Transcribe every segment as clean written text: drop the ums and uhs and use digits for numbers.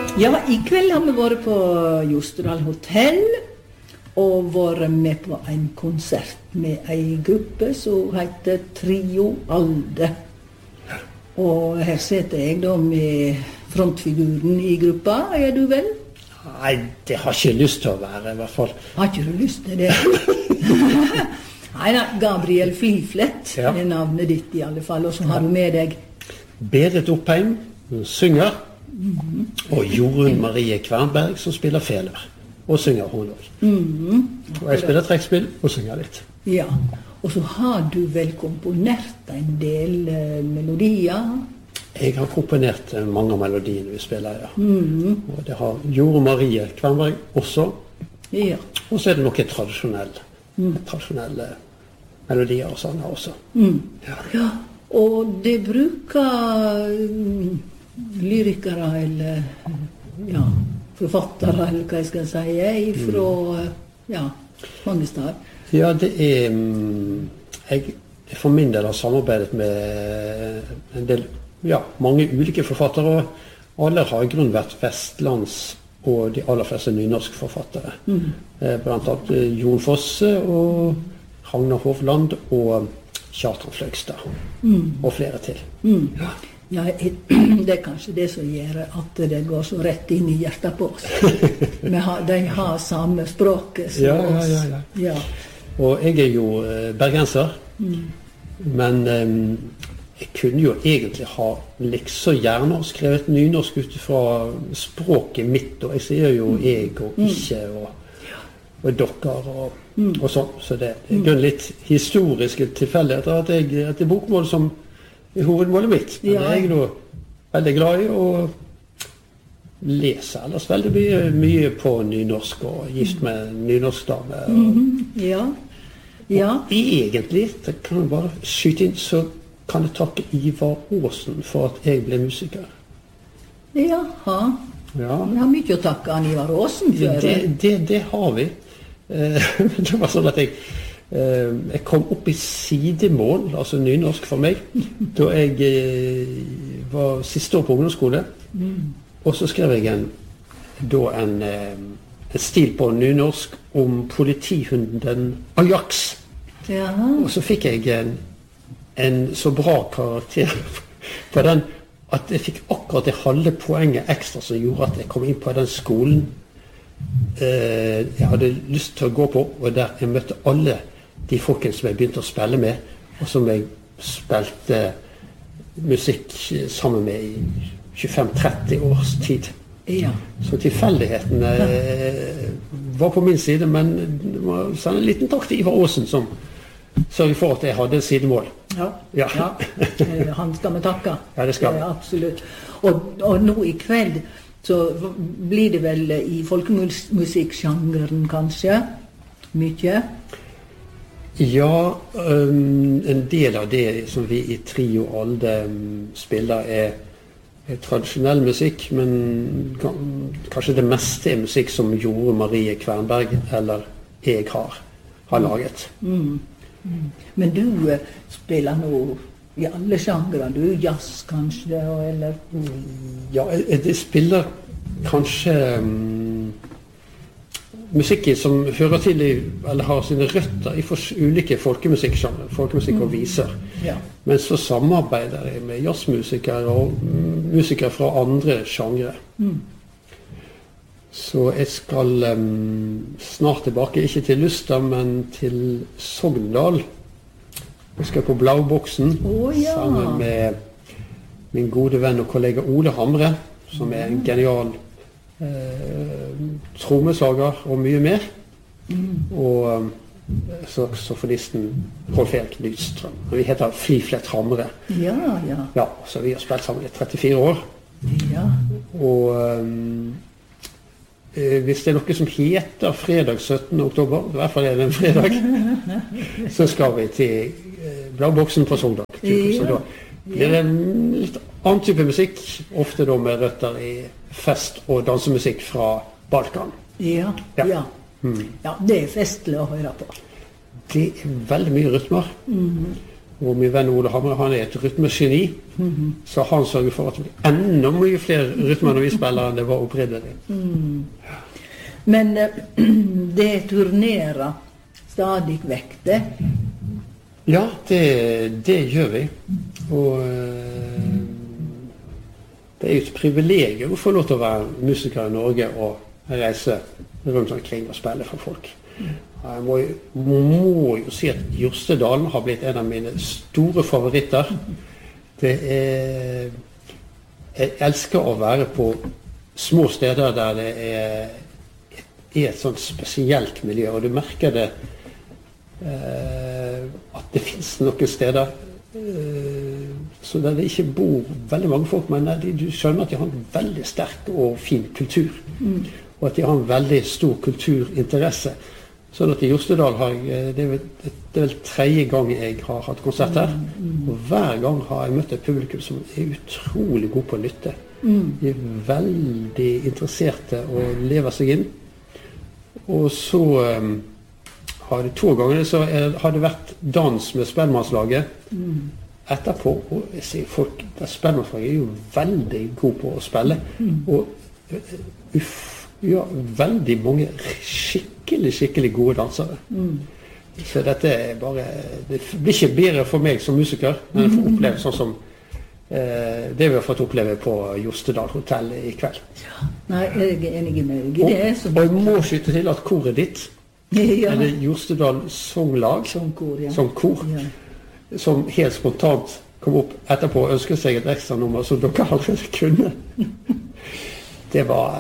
Ja, i kveld har vi vært på Jostedal Hotel og vært med på en konsert med en gruppe som heter Trio Alde. Og her sitter jeg da med frontfiguren i gruppa, du vel? Nei, det har ikke lyst til å være, i hvert fall. Har ikke du lyst til det? Nei, Gabriel Fliflett er navnet ditt i alle fall, og så har du med deg Berit Oppheim, hun synger, og Jorunn Marie Kvernberg, som spiller feler, og synger hun også. Og jeg spiller trekkspill og synger litt. Ja, og så har du vel komponert en del melodier? Jeg har komponert mange av melodiene vi spiller, ja. Og det har Jorunn Marie Kvernberg også. Ja. Og så er det noen tradisjonelle melodier og sanger også. Ja, og det bruker lyrikere eller forfattere, eller hva jeg skal si, fra mange steder. Ja, det er jeg for min del har samarbeidet med en del, mange ulike forfattere, og alle har i grunn vært vestlands og de aller fleste nynorske forfattere. Blant annet Jon Fosse og Ragnar Hovland og Kjartan Fløgstad og flere til. Ja, det er kanskje det som gjør at det går så rett inn i hjertet på oss. De har samme språket som oss. Ja. Og jeg er jo bergenser, men jeg kunne jo egentlig ha liksom gjerne skrevet nynorsk ut fra språket mitt, og jeg sier jo jeg og ikke og dere og sånn, så det er litt historiske tilfeldigheter at det er bokmål som er hovedmålet mitt. Men jeg er nå veldig glad i å lese ellers veldig mye på nynorsk og gift med nynorsk dame. Og egentlig, det kan jeg bare skyte inn, så kan jeg takke Ivar Aasen for at jeg ble musiker. Jaha. Ja. Vi har mye å takke an Ivar Aasen for. Det har vi. Det var sånn at jeg kom opp i sidemål, altså nynorsk for meg, da jeg var siste år på ungdomsskole. Og så skrev jeg en stil på nynorsk om politihunden Ajax. Og så fikk jeg en så bra karakter på den at jeg fikk akkurat det halve poenget ekstra som gjorde at jeg kom inn på den skolen jeg hadde lyst til å gå på, og der jeg møtte alle de folkene som jeg begynte å spille med, og som jeg spilte musikk sammen med i 25-30 års tid. Så tilfeldighetene var på min side, men det var en liten takk til Ivar Aasen som sørget for at jeg hadde sidemål. Ja. Han skal vi takke. Ja, det skal vi. Absolutt. Og nå i kveld så blir det vel i folkemusikksjangeren kanskje mye? Ja, en del av det som vi i Trio Alde spiller er tradisjonell musikk, men kanskje det meste er musikk som Jorunn Marie Kvernberg eller jeg har laget. Men du spiller nå i alle sjangre, du jazz kanskje, eller? Ja, det spiller kanskje musikk som hører til eller har sine røtter i ulike folkemusikksjangre, folkemusikk og viser. Men så samarbeider jeg med jazzmusikere og musikere fra andre sjangre. Så jeg skal snart tilbake, ikke til Luster, men til Sogndal. Jeg skal på Blauboksen sammen med min gode venn og kollega Ole Hamre, som er en genial trommeslager og mye mer. Og saksofonisten Rolf Erik Lydstrøm. Vi heter Fliflett Hamre. Ja, så vi har spilt sammen i 34 år. Og hvis det er noe som heter fredag 17. oktober, i hvert fall er det en fredag, så skal vi til Blauboksen på Sogndal. Så da blir det en litt annen type musikk, ofte da med røtter i fest- og dansemusikk fra Balkan. Ja, det er festlig å høre på. Det er veldig mye rytmer. Og min venn Ole Hamre, han et rytmegeni, så han sørger for at det blir enda mye flere rytmer når vi spiller enn det var opprinnelig. Men det turnerer stadig vekk, det? Ja, det gjør vi. Og det jo et privilegium å få lov til å være musiker i Norge og reise rundt omkring og spille for folk. Jeg må jo si at Jostedalen har blitt en av mine store favoritter. Jeg elsker å være på små steder der det et sånt spesielt miljø, og du merker det at det finnes noen steder så der det ikke bor veldig mange folk, men du skjønner at de har en veldig sterk og fin kultur, og at de har en veldig stor kulturinteresse. Sånn at i Jostedal det er vel 3. gang jeg har hatt konsert her, og hver gang har jeg møtt et publikum som utrolig god på å lytte. De veldig interesserte og lever seg inn. Og så har det 2 ganger så har det vært dans med Spellemannslaget etterpå, og jeg sier folk, Spellemannslaget jo veldig god på å spille, og ja, veldig mange skikkelig gode dansere. Så dette bare, det blir ikke bedre for meg som musiker, men jeg får oppleve sånn som det vi har fått oppleve på Jostedal Hotel i kveld. Ja, nei, jeg enig med deg. Og jeg må skyte til at koret ditt, eller Jostedal Songlag, Songkor, som helt spontant kom opp etterpå og ønsket seg et ekstra nummer som dere allerede kunne. Det var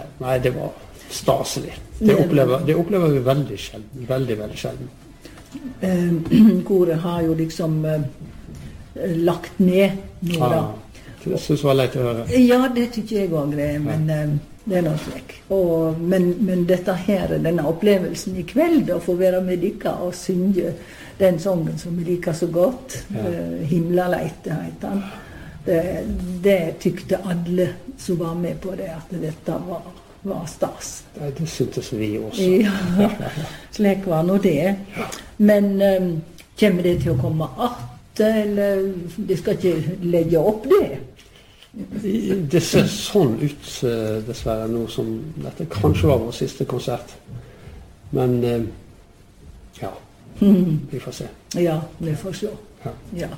staselig. Det opplever vi veldig sjelden. Veldig sjelden. Koret har jo liksom lagt ned nå da. Det synes jeg var leit å høre. Ja, det tykker jeg var greit, men det noe slik. Men dette her, denne opplevelsen i kveld, å få være med dere og synge den sangen som vi liker så godt, Himlaleite heter den. Det tykte alle som var med på det, at dette var stas. Det syntes vi også. Ja, slik var nå det. Men kommer det til å komme att, eller det skal ikke legge opp det? Det ser sånn ut, dessverre, nå som dette kanskje var vår siste konsert. Men, ja, vi får se. Ja, vi får se. Ja.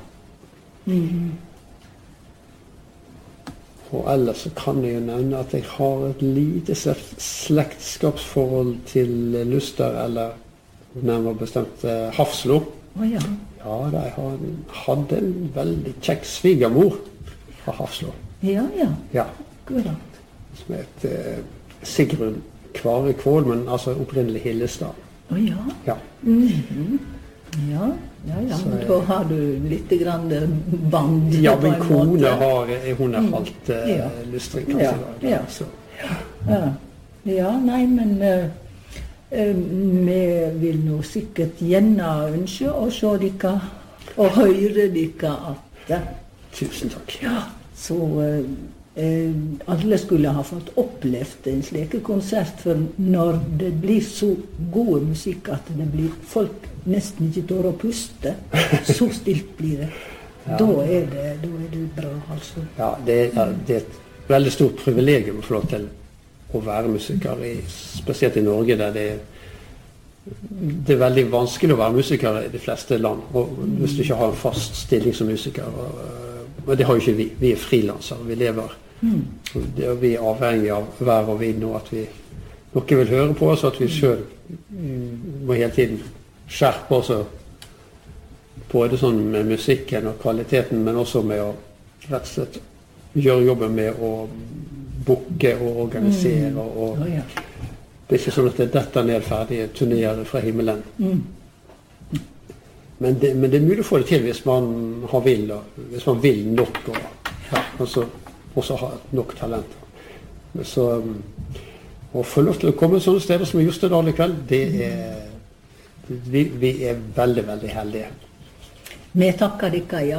Og ellers så kan jeg jo nevne at jeg har et lite slektskapsforhold til Luster, eller nærmere bestemt Hafslo. Ja. Ja, jeg hadde en veldig kjekk svigermor fra Hafslo. Ja. Akkurat. Som het Sigrun Kvare Kvål, men altså opprinnelig Hillestad. Ja. Ja, da har du litt grann band. Ja, min kone hun halvt lystring, kanskje. Ja, nei, men vi vil nå sikkert gjerne ønske å se dere og høre dere at. Tusen takk. Ja, så alle skulle ha fått opplevd en slik konsert, for når det blir så god musikk at det blir folk nesten ikke tør å puste, så stilt blir det. Da er det bra, altså. Ja, det er et veldig stort privilegium å få lov til å være musiker, spesielt i Norge, der det er veldig vanskelig å være musiker i de fleste land, og hvis du ikke har en fast stilling som musiker. Og det har jo ikke vi. Vi er frilansere, vi lever. Vi er avhengig av vær og vind, og at noe vil høre på oss, at vi selv må hele tiden skjerpe oss, både sånn med musikken og kvaliteten, men også med å rett og slett gjøre jobben med å booke og organisere. Og det er ikke sånn at det detter ned ferdige turnerer fra himmelen. Men det er mulig å få det til hvis man hvis man vil nok, og også har nok talent. Så å få lov til å komme sånne steder som i Jostedal i kveld, vi er veldig heldige. Vi takker dere, ja.